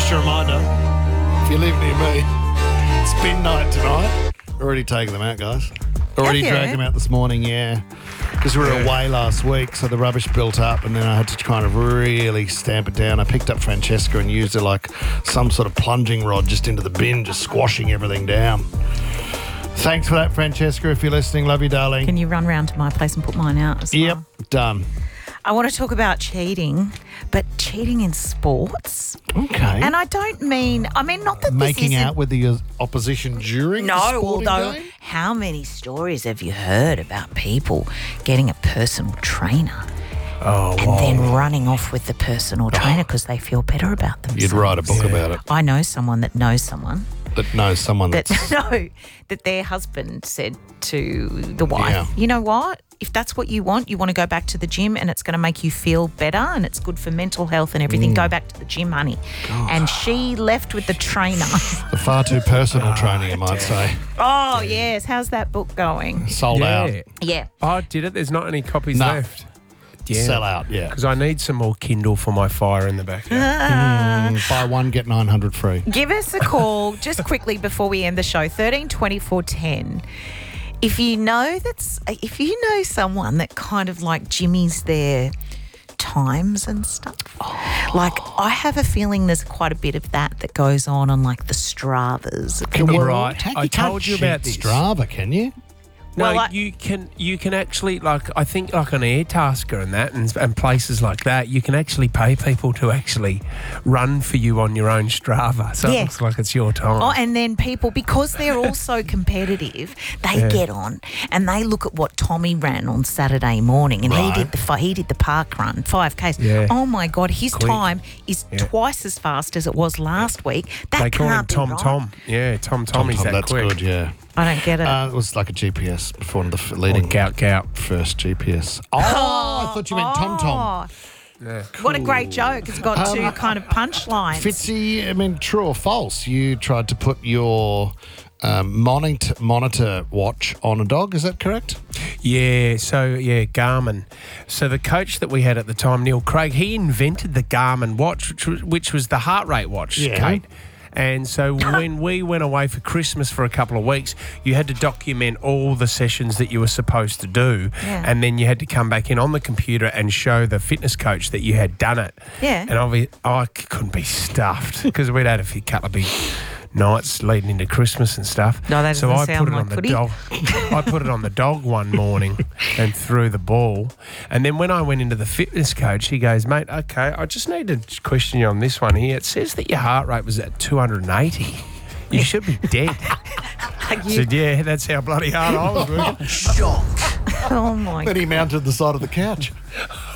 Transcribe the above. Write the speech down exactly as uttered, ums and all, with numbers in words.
Just a reminder, if you live near me, it's bin night tonight. Already taking them out, guys. Already Have you? dragged them out this morning, yeah. Because we were away last week, so the rubbish built up, and then I had to kind of really stamp it down. I picked up Francesca and used it like some sort of plunging rod just into the bin, just squashing everything down. Thanks for that, Francesca, if you're listening. Love you, darling. Can you run round to my place and put mine out as Yep, well? done. I want to talk about cheating, but cheating in sports. Okay. And I don't mean, I mean, not that Making this isn't... out with the opposition during the No, sporting although game? how many stories have you heard about people getting a personal trainer Oh, and wow. then running off with the personal trainer because they feel better about themselves? You'd write a book about it. I know someone that knows someone That knows someone that that's... no, that their husband said to the wife, Yeah. you know what? If that's what you want, you want to go back to the gym and it's going to make you feel better and it's good for mental health and everything, go back to the gym, honey. And she left with the trainer. Far too personal training, you might say. Oh, yes. How's that book going? Sold out. Yeah. Yeah. Oh, did it? There's not any copies No. left. Yeah. Sell out, yeah. Because I need some more Kindle for my fire in the backyard. Mm, buy one, get nine hundred free. Give us a call just quickly before we end the show, thirteen twenty-four ten. If you know that's, if you know someone that kind of like jimmies their times and stuff, like I have a feeling there's quite a bit of that that goes on on like the Stravas. Can we- Right. Can't- I you can't told you cheat about this. Strava, can you? No, Well, I- you can you can actually, like, I think like on Airtasker and that and, and places like that, you can actually pay people to actually run for you on your own Strava. So Yeah. it looks like it's your time. Oh, and then people, because they're all so competitive, they Yeah. get on and they look at what Tommy ran on Saturday morning, and Right. he did the fi- he did the park run, five Ks. Yeah. Oh my God, his Quick. time is Yeah. twice as fast as it was last week. That they call him can't be Tom right. Tom. Yeah, Tom Tom. Tom, He's Tom, that that's quick. good, yeah. I don't get it. Uh, it was like a G P S before the f- Or leading gout gout. first G P S. Oh, I thought you meant Tom Tom. Oh, Yeah. what a great joke! It's got two Um, kind of punchlines. Fitzy, I mean, true or false? You tried to put your um, monitor, monitor watch on a dog, is that correct? Yeah, so yeah, Garmin. So the coach that we had at the time, Neil Craig, he invented the Garmin watch, which was, which was the heart rate watch, Yeah. Kate. And so when we went away for Christmas for a couple of weeks, you had to document all the sessions that you were supposed to do. Yeah. And then you had to come back in on the computer and show the fitness coach that you had done it. Yeah. And obvi- I couldn't be stuffed because we'd had a few couple of big nights leading into Christmas and stuff. No, that so doesn't I sound put it like on the footy. dog. I put it on the dog one morning and threw the ball. And then when I went into the fitness coach, he goes, mate, okay, I just need to question you on this one here. It says that your heart rate was at two hundred eighty. You should be dead. Like I you- said, yeah, that's how bloody hard I was working. oh my Then he mounted the side of the couch.